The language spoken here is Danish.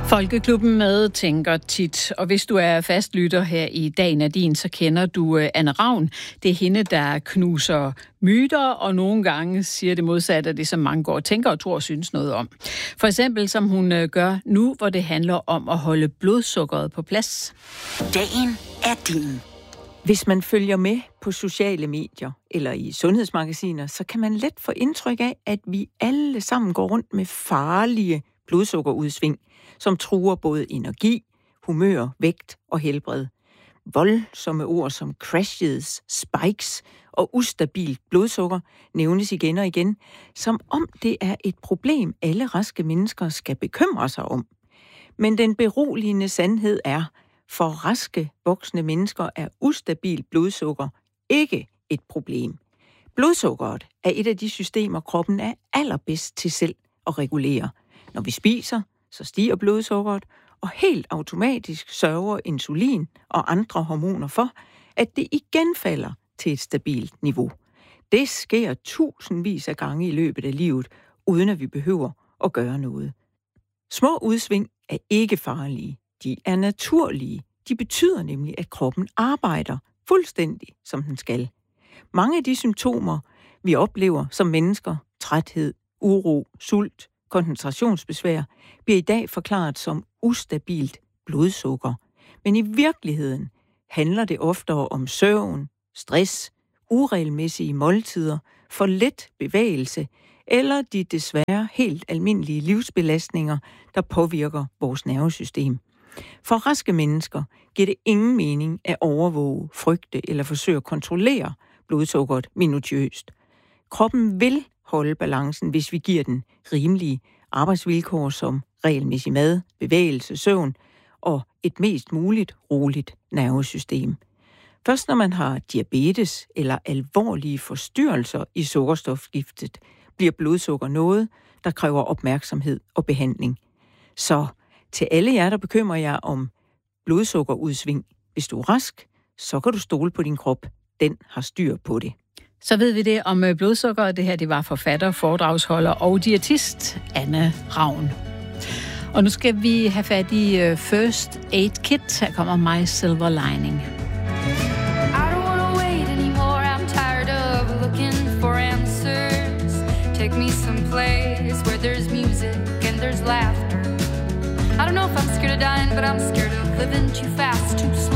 Folkeklubben med tænker tit, og hvis du er fastlytter her i Dagen er din, så kender du Anne Ravn. Det er hende, der knuser myter, og nogle gange siger det modsatte af det, som mange går og tænker og tror og synes noget om. For eksempel som hun gør nu, hvor det handler om at holde blodsukkeret på plads. Dagen er din. Hvis man følger med på sociale medier eller i sundhedsmagasiner, så kan man let få indtryk af, at vi alle sammen går rundt med farlige blodsukkerudsving, som truer både energi, humør, vægt og helbred. Voldsomme ord som crashes, spikes og ustabilt blodsukker nævnes igen og igen, som om det er et problem, alle raske mennesker skal bekymre sig om. Men den beroligende sandhed er, for raske voksne mennesker er ustabilt blodsukker ikke et problem. Blodsukkeret er et af de systemer, kroppen er allerbedst til selv at regulere. Når vi spiser, så stiger blodsukkeret, og helt automatisk sørger insulin og andre hormoner for, at det igen falder til et stabilt niveau. Det sker tusindvis af gange i løbet af livet, uden at vi behøver at gøre noget. Små udsving er ikke farlige. De er naturlige. De betyder nemlig, at kroppen arbejder fuldstændig, som den skal. Mange af de symptomer, vi oplever som mennesker, træthed, uro, sult, koncentrationsbesvær, bliver i dag forklaret som ustabilt blodsukker. Men i virkeligheden handler det oftere om søvn, stress, uregelmæssige måltider, for let bevægelse eller de desværre helt almindelige livsbelastninger, der påvirker vores nervesystem. For raske mennesker giver det ingen mening at overvåge, frygte eller forsøge at kontrollere blodsukkeret minutiøst. Kroppen vil holde balancen, hvis vi giver den rimelige arbejdsvilkår som regelmæssig mad, bevægelse, søvn og et mest muligt roligt nervesystem. Først når man har diabetes eller alvorlige forstyrrelser i sukkerstofskiftet, bliver blodsukker noget, der kræver opmærksomhed og behandling. Så til alle jer, der bekymrer jer om blodsukkerudsving, hvis du er rask, så kan du stole på din krop. Den har styr på det. Så ved vi det om blodsukker. Det her, det var forfatter, foredragsholder og diætist Anne Ravn. Og nu skal vi have fat i First Aid Kit. Her kommer My Silver Lining. I don't wanna wait anymore. I'm tired of looking for answers. Take me someplace where there's music and there's laughter. I don't know if I'm scared of dying, but I'm scared of living too fast, too slow.